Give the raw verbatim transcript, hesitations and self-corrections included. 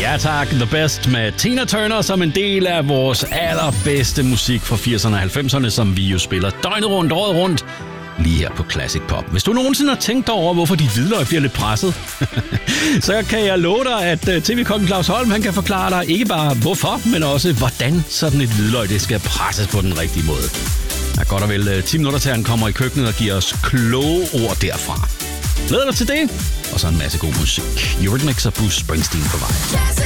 Ja tak, The Best med Tina Turner som en del af vores allerbedste musik fra firserne og halvfemserne, som vi jo spiller døgnet rundt, året rundt, lige her på Classic Pop. Hvis du nogensinde har tænkt over, hvorfor dit hvidløg bliver lidt presset, så kan jeg love dig, at T V-kokken Claus Holm, han kan forklare dig ikke bare hvorfor, men også hvordan sådan et hvidløg det skal presses på den rigtige måde. Der er godt og vel ti minutter til, han kommer i køkkenet og giver os kloge ord derfra. Glæder dig til det, og så en masse god musik. Eurythmics og Bruce Springsteen på vej.